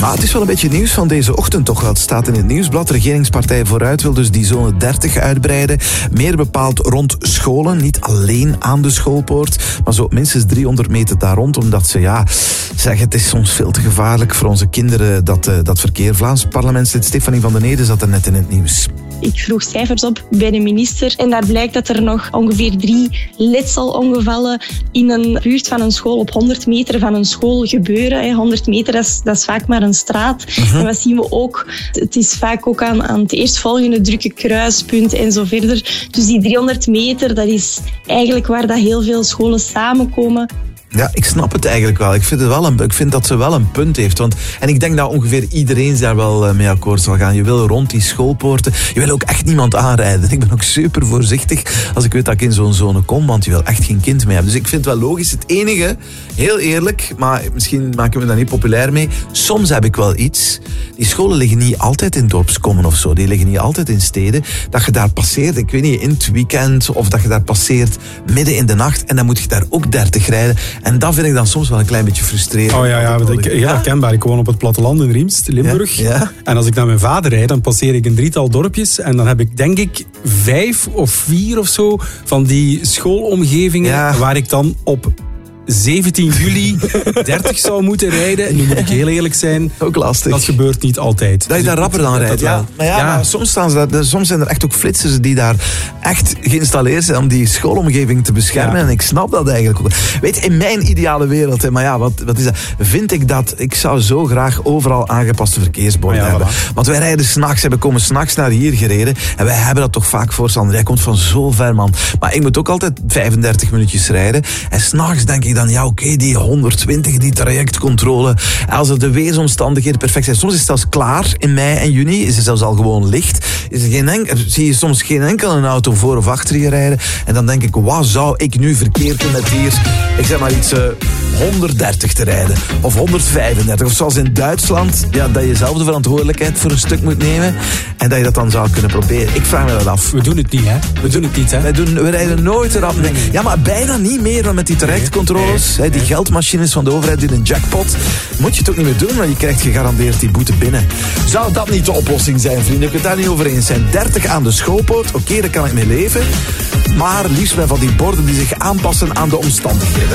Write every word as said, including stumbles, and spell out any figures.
Maar het is wel een beetje nieuws van deze ochtend toch. Dat staat in het nieuwsblad. Regeringspartij Vooruit wil dus die zone dertig uitbreiden. Meer bepaald rond scholen. Niet alleen aan de schoolpoort. Maar zo minstens driehonderd meter daar rond. Omdat ze ja, zeggen het is soms veel te gevaarlijk voor onze kinderen dat, uh, dat verkeer. Vlaams parlementslid Stefanie van den Ede zat er net in het nieuws. Ik vroeg cijfers op bij de minister en daar blijkt dat er nog ongeveer drie letselongevallen in een buurt van een school op honderd meter van een school gebeuren. honderd meter, dat is, dat is vaak maar een straat. Uh-huh. En wat zien we ook? Het is vaak ook aan, aan het eerstvolgende drukke kruispunt en zo verder. Dus die driehonderd meter, dat is eigenlijk waar dat heel veel scholen samenkomen. Ja, ik snap het eigenlijk wel. Ik vind, het wel een, ik vind dat ze wel een punt heeft. Want, en ik denk dat ongeveer iedereen daar wel mee akkoord zal gaan. Je wil rond die schoolpoorten. Je wil ook echt niemand aanrijden. Ik ben ook super voorzichtig als ik weet dat ik in zo'n zone kom. Want je wil echt geen kind mee hebben. Dus ik vind het wel logisch. Het enige, heel eerlijk, maar misschien maken we daar niet populair mee. Soms heb ik wel iets. Die scholen liggen niet altijd in dorpskommen of zo. Die liggen niet altijd in steden. Dat je daar passeert, ik weet niet, in het weekend. Of dat je daar passeert midden in de nacht. En dan moet je daar ook dertig rijden. En dat vind ik dan soms wel een klein beetje frustrerend. Oh ja, ja, ik, heel herkenbaar. Ik woon op het platteland in Riemst, Limburg. Ja, ja. En als ik naar mijn vader rijd, dan passeer ik een drietal dorpjes. En dan heb ik denk ik vijf of vier of zo van die schoolomgevingen ja. waar ik dan op zeventien juli dertig zou moeten rijden. En nu moet ik heel eerlijk zijn. Ook lastig. Dat gebeurt niet altijd. Dat je daar rapper dan rijdt. Ja. Maar ja, ja. Maar soms, staan ze daar, soms zijn er echt ook flitsers die daar echt geïnstalleerd zijn om die schoolomgeving te beschermen. Ja. En ik snap dat eigenlijk ook. Weet je, in mijn ideale wereld, hè, maar ja, wat, wat is dat? Vind ik dat, ik zou zo graag overal aangepaste verkeersborden ja, hebben. Voilà. Want wij rijden s'nachts, we komen s'nachts naar hier gereden. En wij hebben dat toch vaak voor, Sander. Jij komt van zo ver, man. Maar ik moet ook altijd vijfendertig minuutjes rijden. En s'nachts denk ik dan, ja oké, okay, die honderdtwintig, die trajectcontrole. Als er de weersomstandigheden perfect zijn. Soms is het zelfs klaar in mei en juni. Is het zelfs al gewoon licht. Is er geen enkel, zie je soms geen enkele auto voor of achter je rijden. En dan denk ik, wat zou ik nu verkeerd doen met hier, ik zeg maar iets, uh, honderddertig te rijden. Of honderdvijfendertig. Of zoals in Duitsland, ja, dat je zelf de verantwoordelijkheid voor een stuk moet nemen. En dat je dat dan zou kunnen proberen. Ik vraag me dat af. We doen het niet, hè? We doen het niet, hè? Wij doen, we rijden nooit eraf. Nee. Ja, maar bijna niet meer dan met die trajectcontroles. Nee. Die geldmachines van de overheid in een jackpot. Moet je het ook niet meer doen, want je krijgt gegarandeerd die boete binnen. Zou dat niet de oplossing zijn, vrienden? Ik het daar niet over eens zijn. dertig aan de schoolpoort, oké, okay, daar kan ik mee leven. Maar liefst bij van die borden die zich aanpassen aan de omstandigheden.